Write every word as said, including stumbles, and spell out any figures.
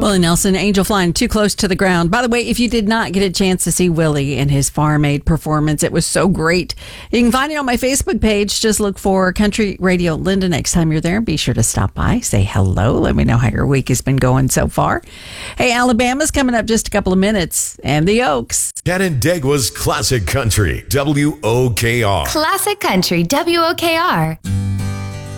Willie Nelson, Angel Flying Too Close to the Ground. By the way, if you did not get a chance to see Willie and his Farm Aid performance, it was so great. You can find it on my Facebook page. Just look for Country Radio Linda next time you're there. Be sure to stop by, say hello. Let me know how your week has been going so far. Hey, Alabama's coming up just a couple of minutes, and the Oaks. Canandaigua's Classic Country, W O K R. Classic Country, W O K R.